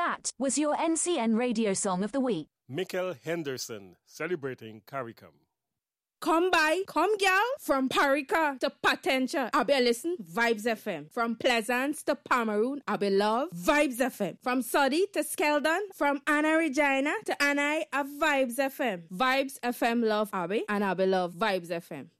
That was your NCN radio song of the week. Mikkel Henderson, celebrating CARICOM. Come by, come gal, from Parika to Patentia, I be listen Vibes FM. From Pleasance to Pomeroon, I be love Vibes FM. From Soddy to Skeldon, from Anna Regina to Anai, a Vibes FM. Vibes FM love Abby, and I be love Vibes FM.